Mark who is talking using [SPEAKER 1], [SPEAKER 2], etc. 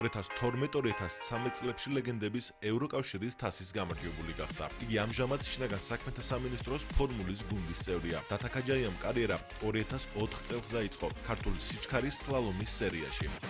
[SPEAKER 1] 2012-2013 წლებში ლეგენდების ევროკავშირის თასის გამარჯვებული გახდა. იგი ამჟამად შინაგან საქმეთა სამინისტროს ფორმულის გუნდის წევრია. დათა ქაჯაიამ კარიერა 2004 წელს დაიწყო ქართული სიჩქარის სლალომის სერიაში.